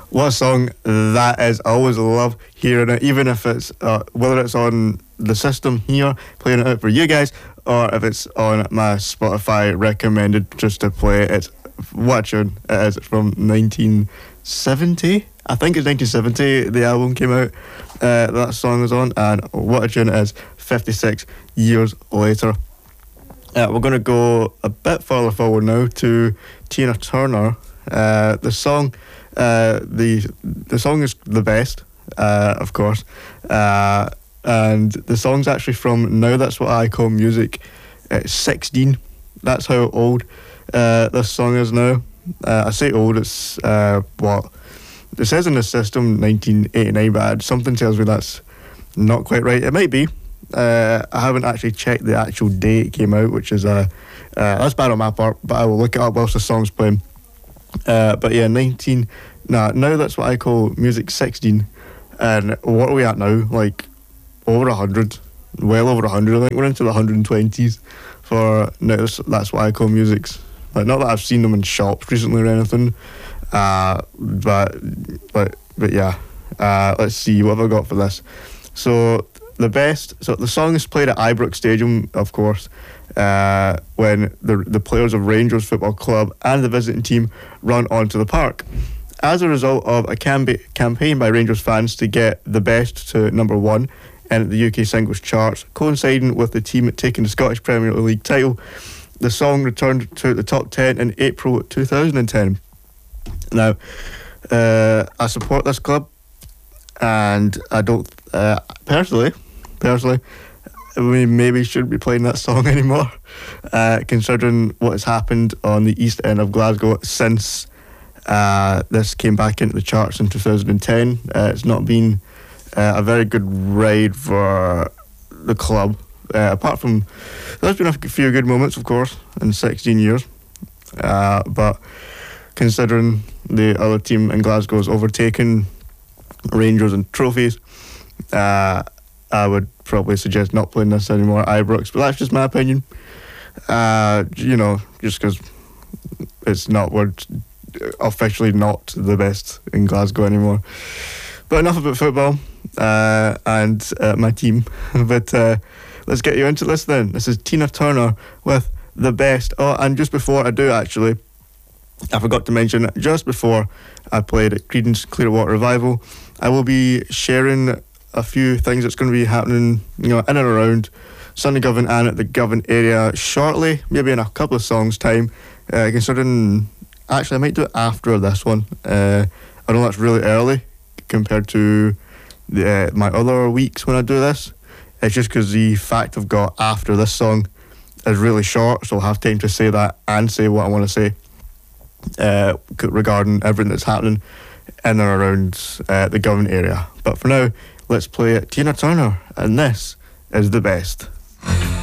What a song that is. I always love hearing it, even if it's whether it's on the system here, playing it out for you guys, or if it's on my Spotify recommended just to play. It's what a tune it is. It's from 1970. I think it's 1970 the album came out. That song is on, and what a tune it is. 56 years later. We're going to go a bit further forward now to Tina Turner. The song is The Best, of course, and the song's actually from Now That's What I Call Music 16. That's how old this song is now. I say old, it's what it says in the system, 1989, but something tells me that's not quite right. It might be. I haven't actually checked the actual day it came out, which is that's bad on my part, but I will look it up whilst the song's playing. But yeah, Now That's What I Call Music 16, and what are we at now? Like over 100, well over 100. I think we're into the 120s for Now That's What I Call Musics. Like, not that I've seen them in shops recently or anything, but yeah. Let's see, what have I got for this? So the song is played at Ibrox Stadium, of course, when the players of Rangers Football Club and the visiting team run onto the park. As a result of a campaign by Rangers fans to get The Best to number 1 in the UK singles charts, coinciding with the team taking the Scottish Premier League title, the song returned to the top 10 in April 2010. Now, I support this club, and I don't personally, we maybe shouldn't be playing that song anymore, considering what has happened on the East End of Glasgow since this came back into the charts in 2010. It's not been a very good ride for the club, apart from there's been a few good moments, of course, in 16 years, but considering the other team in Glasgow has overtaken Rangers and trophies, I would probably suggest not playing this anymore at Ibrox, but that's just my opinion. Just because we're officially not the best in Glasgow anymore. But enough about football and my team. But let's get you into this then. This is Tina Turner with The Best. Oh, and just before I do, actually, I forgot to mention, just before I played at Creedence Clearwater Revival, I will be sharing a few things that's going to be happening, in and around Sunnygovan and at the Govan area shortly, maybe in a couple of songs' time. Considering, actually, I might do it after this one. I know that's really early compared to my other weeks when I do this. It's just because the fact I've got after this song is really short, so I'll have time to say that and say what I want to say regarding everything that's happening in and around the Govan area. But for now, let's play Tina Turner, and this is The Best.